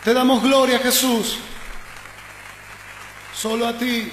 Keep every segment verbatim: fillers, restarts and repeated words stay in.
Te damos gloria, Jesús. Solo a ti.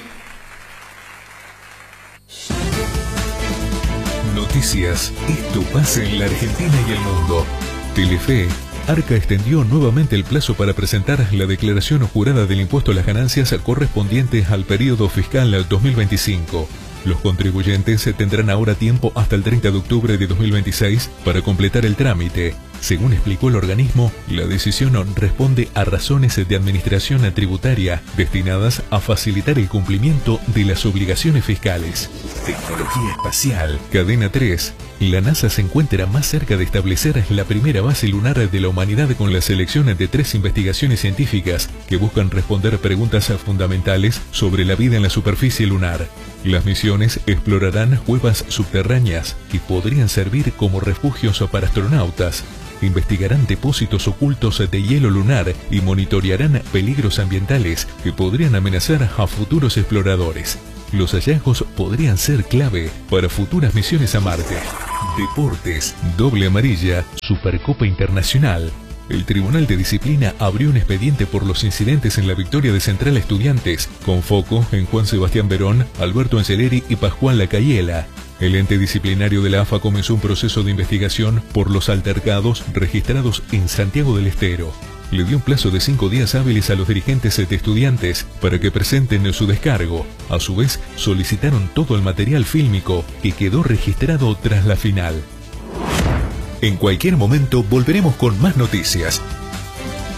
Noticias. Esto pasa en la Argentina y el mundo. Telefe. Arca extendió nuevamente el plazo para presentar la declaración jurada del impuesto a las ganancias correspondiente al periodo fiscal dos mil veinticinco. Los contribuyentes tendrán ahora tiempo hasta el treinta de octubre de dos mil veintiséis para completar el trámite. Según explicó el organismo, la decisión responde a razones de administración tributaria destinadas a facilitar el cumplimiento de las obligaciones fiscales. Tecnología espacial. Cadena tres. La NASA se encuentra más cerca de establecer la primera base lunar de la humanidad con la selección de tres investigaciones científicas que buscan responder preguntas fundamentales sobre la vida en la superficie lunar. Las misiones explorarán cuevas subterráneas que podrían servir como refugios para astronautas, investigarán depósitos ocultos de hielo lunar y monitorearán peligros ambientales que podrían amenazar a futuros exploradores. Los hallazgos podrían ser clave para futuras misiones a Marte. Deportes. Doble amarilla. Supercopa Internacional. El Tribunal de Disciplina abrió un expediente por los incidentes en la victoria de Central Estudiantes, con foco en Juan Sebastián Verón, Alberto Angeleri y Pascual Lacayela. El ente disciplinario de la A F A comenzó un proceso de investigación por los altercados registrados en Santiago del Estero. Le dio un plazo de cinco días hábiles a los dirigentes de Estudiantes para que presenten su descargo. A su vez, solicitaron todo el material fílmico que quedó registrado tras la final. En cualquier momento volveremos con más noticias.